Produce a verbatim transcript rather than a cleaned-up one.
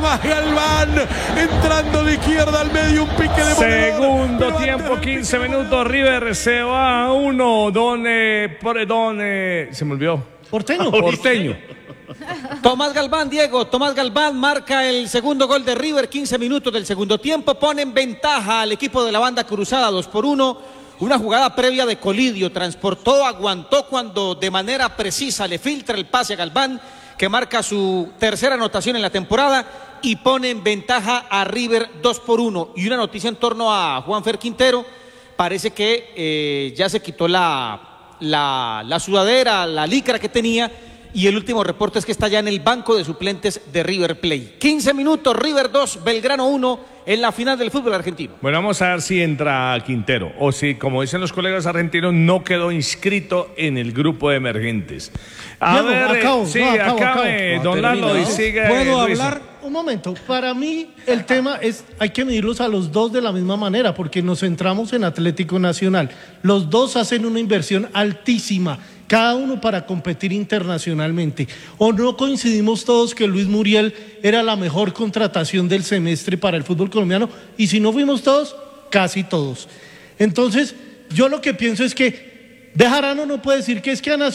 Tomás Galván entrando de izquierda al medio, un pique de segundo tiempo, quince minutos. River se va a uno. Don, eh, por, don eh, se me olvidó. Porteño. Porteño. Tomás Galván, Diego, Tomás Galván marca el segundo gol de River, quince minutos del segundo tiempo, pone en ventaja al equipo de la banda cruzada, dos por uno, una jugada previa de Colidio, transportó, aguantó cuando de manera precisa le filtra el pase a Galván, que marca su tercera anotación en la temporada y pone en ventaja a River dos por uno. Y una noticia en torno a Juanfer Quintero, parece que eh, ya se quitó la, la, la sudadera, la licra que tenía, y el último reporte es que está ya en el banco de suplentes de River Plate. quince minutos, River dos, Belgrano uno en la final del fútbol argentino. Bueno, vamos a ver si entra Quintero o si, como dicen los colegas argentinos, no quedó inscrito en el grupo de emergentes. A Diego, ver, acabo, sí, no, acabo, acabe, acabo. don No, Lalo, y sigue. ¿Puedo Luis. hablar? Un momento, para mí el tema es, hay que medirlos a los dos de la misma manera, porque nos centramos en Atlético Nacional. Los dos hacen una inversión altísima, cada uno para competir internacionalmente. ¿O no coincidimos todos que Luis Muriel era la mejor contratación del semestre para el fútbol colombiano? Y si no fuimos todos, casi todos. Entonces, yo lo que pienso es que Bejarano no puede decir que es que a Nacional